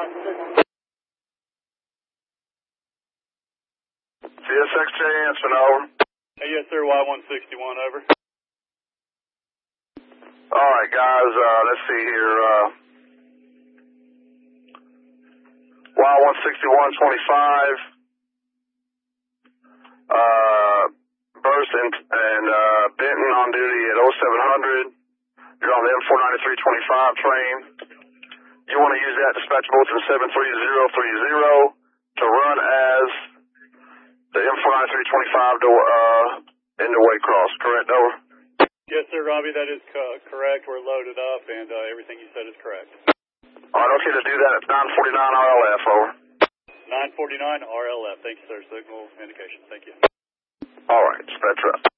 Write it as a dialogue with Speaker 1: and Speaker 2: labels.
Speaker 1: CSXJ answering, over.
Speaker 2: Yes, sir, Y161, over.
Speaker 1: Alright, guys, let's see here. Y16125. Burst and Benton on duty at 0700. You're on the M49325 train. You want to use that dispatch bulletin 73030 to run as the M49325 into Waycross, correct, over?
Speaker 2: Yes, sir, Robbie, that is correct. We're loaded up, and everything you said is correct.
Speaker 1: Alright, okay to do that at 949 RLF, over.
Speaker 2: 949 RLF. Thank you, sir. Signal indication. Thank you.
Speaker 1: Alright, dispatch up.